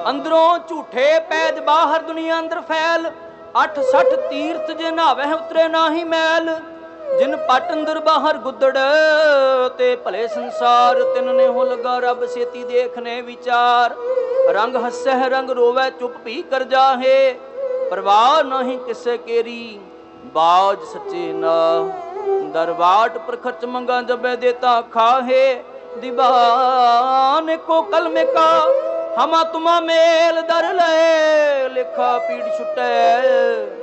अंदरों झूठे पैद बाहर दुनिया अंदर फैल। 68 तीर्थ जे नहावै उतरे नाही मैल। जिन पट अंदर बाहर गुदड़ ते भले संसार। तिन ने हो लगा रब सेती देखने विचार। रंग हसै रंग रोवै चुप भी कर जाहे। परवाह नहीं किसे केरी बाज सच्चे ना। दरबाट पर खर्च मंगा जबे देता खाहे। दीवान को कलमे का हमा तुमा मेल दर ले। लिखा पीड़ छुटे